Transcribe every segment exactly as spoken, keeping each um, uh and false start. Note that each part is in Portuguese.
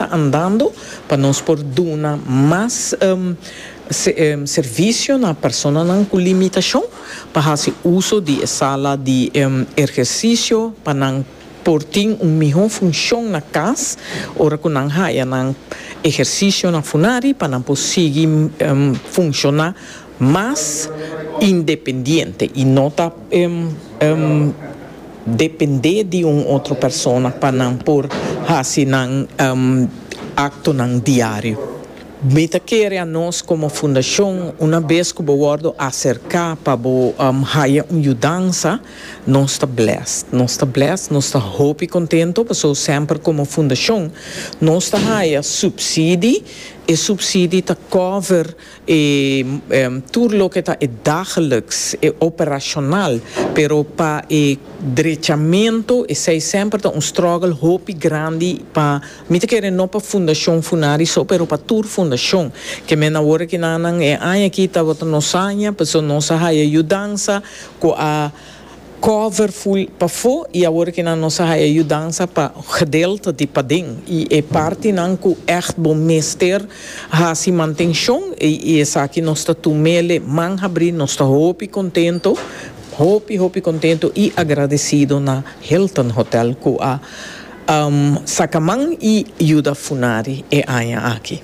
andando para nós por dar mais um, se, um, serviço na pessoa com limitação, para fazer uso de sala de um, exercício, para não por ter uma melhor função na casa, ora que não há um exercício na funari, para não conseguir um, funcionar mais independente e não tá, um, um, depender de uma outra pessoa para não por fazer um acto não diário. Meta quer a nós como fundação, uma vez que o bordo acercar para o um, haya uma mudança, nós está blessed, nós está blessed, nós está hope e contento, porque sempre como fundação, nós está haya subsídio, e subsídio está cover e um, tudo o que está é dagelijks, é operacional, pero para o direitamento, e sei sempre um struggle hope grande para, meta quer não para fundação funari, só pero para tur fundação, que me na hora que nanang é aí aqui tá bota nossa anha, pessoa nossa haya ajudança com a cover full para fo e agora que na nossa ajudança para gedeelte de pading e é parte não que echt bom mestre ha se manutenção e e essa aqui nós está tumele man abrir nós está hope contento hope hope contento e agradecido na Hilton Hotel com a um, Sacamang e Ajuda Funari é aí aqui.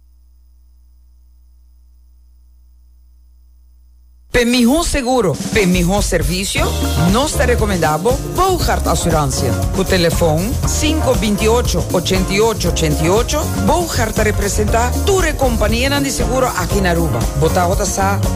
Para melhor seguro, para melhor serviço, nós te recomendamos Bouchard Assurância. O telefone cinco dois oito, oito oito oito oito. Bouchard te representa a tua companhia de seguro aqui na Aruba. Bota outra